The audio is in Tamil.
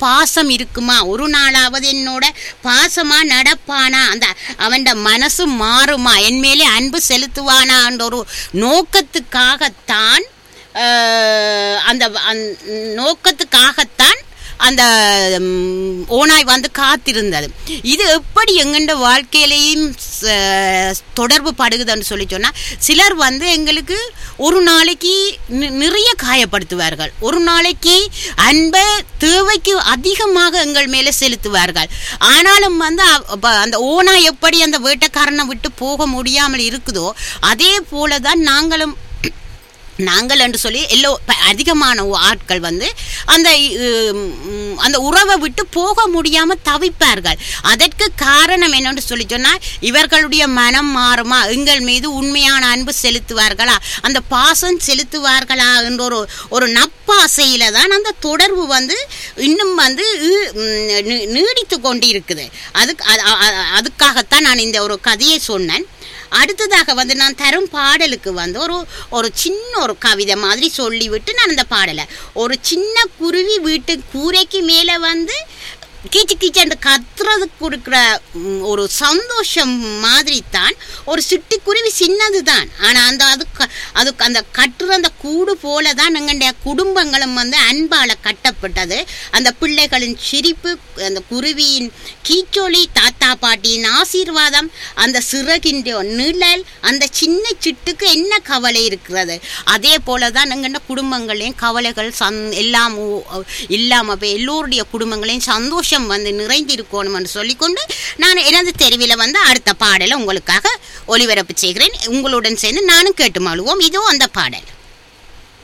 பாசம் இருக்குமா, ஒரு நாளாவது என்னோட பாசமா நடப்பானா, அந்த அவன் மனசு மாறுமா, என் மேலே அன்பு செலுத்துவானா என்ற ஒரு நோக்கத்துக்காகத்தான் அந்த நோக்கத்துக்காகத்தான் அந்த ஓனாய் வந்து காத்திருந்தது. இது எப்படி எங்கண்ட வாழ்க்கையிலையும் தொடர்பு படுகுதுன்னு சொல்லி சொன்னால், சிலர் வந்து எங்களுக்கு ஒரு நாளைக்கு நிறைய காயப்படுத்துவார்கள், ஒரு நாளைக்கு அன்பை தேவைக்கு அதிகமாக எங்கள் மேலே செலுத்துவார்கள். ஆனாலும் வந்து அந்த ஓனாய் எப்படி அந்த வேட்டைக்காரனை விட்டு போக முடியாமல் இருக்குதோ, அதே போல தான் நாங்கள் என்று சொல்லி அதிகமான ஆட்கள் வந்து அந்த உறவை விட்டு போக முடியாமல் தவிப்பார்கள். அதற்கு காரணம் என்னன்னு சொல்லி சொன்னால், இவர்களுடைய மனம் மாறுமா, எங்கள் மீது உண்மையான அன்பு செலுத்துவார்களா, அந்த பாசம் செலுத்துவார்களா என்ற ஒரு நப்பாசையில தான் அந்த தொடர்பு வந்து இன்னும் வந்து நீடித்து கொண்டு இருக்குது. அதுக்காகத்தான் நான் இந்த ஒரு கதையை சொன்னேன். அடுத்ததாக வந்து நான் தரும் பாடலுக்கு வந்து ஒரு சின்ன ஒரு கவிதை மாதிரி சொல்லிவிட்டு நான் அந்த பாடலை, ஒரு சின்ன குருவி வீட்டு கூரைக்கு மேலே வந்து கீச்சு கீச்சன்று கத்துறதுக்கு கொடுக்குற ஒரு சந்தோஷம் மாதிரி தான் ஒரு சிட்டுக்குருவி சின்னது தான். ஆனால் அதுக்கு அந்த கட்டுற அந்த கூடு போல தான் எங்களுடைய குடும்பங்களும் வந்து அன்பால் கட்டப்பட்டது. அந்த பிள்ளைகளின் சிரிப்பு, அந்த குருவியின் கீச்சொலி, தாத்தா பாட்டியின் ஆசீர்வாதம், அந்த சிறகின் நிழல், அந்த சின்ன சிட்டுக்கு என்ன கவலை இருக்கிறது, அதே போல தான் எங்களுடைய குடும்பங்களையும் கவலைகள் எல்லாம் இல்லாமல் எல்லோருடைய குடும்பங்களையும் சந்தோஷம் வந்து நிறைந்திருக்கணும் என்று சொல்லிக்கொண்டு நான் எனது தெருவில் வந்து அடுத்த பாடலை உங்களுக்காக ஒளிபரப்பு செய்கிறேன். உங்களுடன் சேர்ந்து நானும் கேட்டு மழுவோம். இதோ அந்த பாடல்.